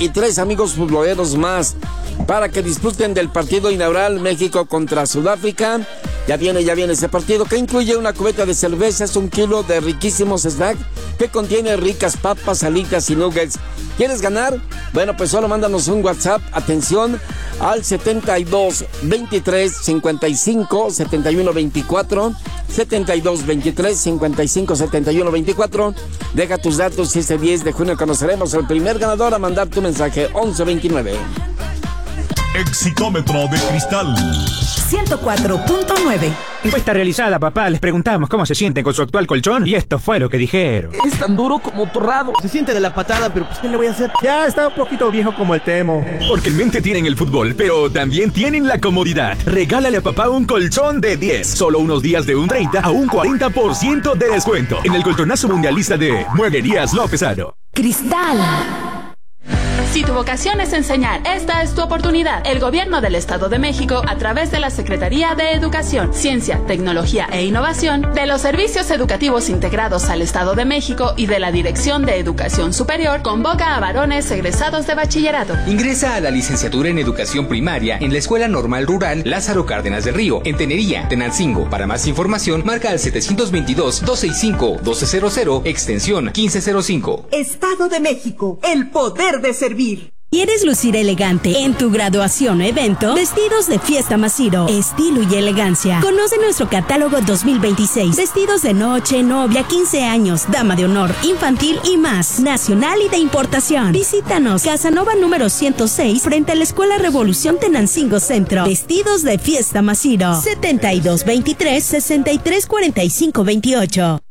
y 3 amigos futboleros más para que disfruten del partido inaugural México contra Sudáfrica. Ya viene ese partido, que incluye una cubeta de cervezas, 1 kilo de riquísimos snacks que contiene ricas papas, alitas y nuggets. ¿Quieres ganar? Bueno, pues solo mándanos un WhatsApp, atención, al 72 23 55 71 24, 72 23 55 71 24. Deja tus datos y este 10 de junio conoceremos al primer ganador a mandar tu mensaje 1129. Exitómetro de cristal 104.9. Encuesta realizada, papá. Les preguntamos cómo se sienten con su actual colchón y esto fue lo que dijeron. Es tan duro como torrado. Se siente de la patada, pero pues ¿qué le voy a hacer? Ya está un poquito viejo como el Temo. Porque en mente tienen el fútbol, pero también tienen la comodidad. Regálale a papá un colchón de 10. Solo unos días de un 30 a un 40% de descuento. En el colchonazo mundialista de Mueblerías Lópezano. Cristal. Si tu vocación es enseñar, esta es tu oportunidad. El Gobierno del Estado de México, a través de la Secretaría de Educación, Ciencia, Tecnología e Innovación, de los Servicios Educativos Integrados al Estado de México y de la Dirección de Educación Superior, convoca a varones egresados de bachillerato. Ingresa a la licenciatura en Educación Primaria en la Escuela Normal Rural Lázaro Cárdenas del Río, en Tenería, Tenancingo. Para más información, marca al 722-265-1200, extensión 1505. Estado de México, el poder de servir. ¿Quieres lucir elegante en tu graduación o evento? Vestidos de Fiesta Masiro, estilo y elegancia. Conoce nuestro catálogo 2026. Vestidos de noche, novia, 15 años, dama de honor, infantil y más. Nacional y de importación. Visítanos, Casanova número 106, frente a la Escuela Revolución Tenancingo Centro. Vestidos de Fiesta Masiro. 7223-634528.